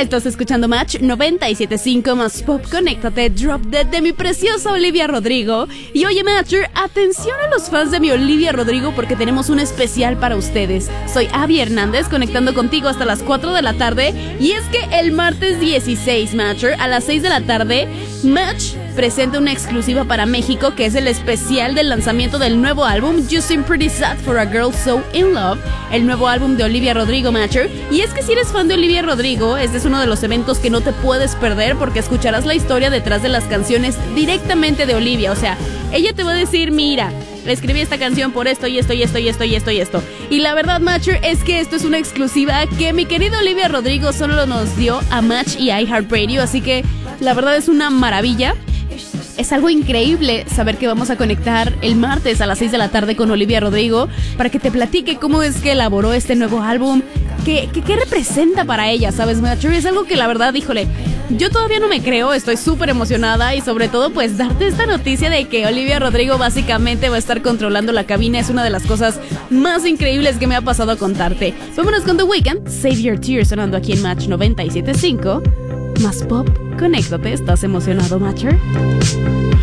Estás escuchando Match 97.5 más Pop. Conéctate, Drop Dead de mi preciosa Olivia Rodrigo. Y oye, Matcher, atención a los fans de mi Olivia Rodrigo porque tenemos un especial para ustedes. Soy Abby Hernández, conectando contigo hasta las 4 de la tarde. Y es que el martes 16, Matcher, a las 6 de la tarde, Match presenta una exclusiva para México, que es el especial del lanzamiento del nuevo álbum You Seem Pretty Sad for a Girl So In Love, el nuevo álbum de Olivia Rodrigo, Matcher. Y es que si eres fan de Olivia Rodrigo, este es uno de los eventos que no te puedes perder porque escucharás la historia detrás de las canciones directamente de Olivia. O sea, ella te va a decir, mira, escribí esta canción por esto y esto y esto y esto y esto y esto. Y la verdad, Matcher, es que esto es una exclusiva que mi querida Olivia Rodrigo solo nos dio a Match y iHeartRadio, así que la verdad es una maravilla. Es algo increíble saber que vamos a conectar el martes a las 6 de la tarde con Olivia Rodrigo para que te platique cómo es que elaboró este nuevo álbum, qué representa para ella, ¿sabes, Matcher? Es algo que la verdad, híjole, yo todavía no me creo, estoy súper emocionada y sobre todo pues darte esta noticia de que Olivia Rodrigo básicamente va a estar controlando la cabina es una de las cosas más increíbles que me ha pasado a contarte. Vámonos con The Weeknd, Save Your Tears, sonando aquí en Match 97.5. Más Pop, conéctate, ¿estás emocionado, Matcher?